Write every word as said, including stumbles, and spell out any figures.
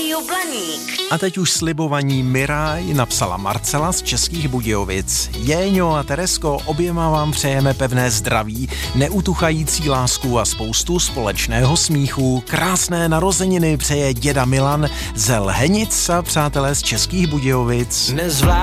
Rádio Blaník. A teď už slibovaní Miraj napsala Marcela z Českých Budějovic. Jéňo a Teresko, oběma vám přejeme pevné zdraví, neutuchající lásku a spoustu společného smíchu. Krásné narozeniny přeje děda Milan ze Lhenic a přátelé z Českých Budějovic. Nezvládnu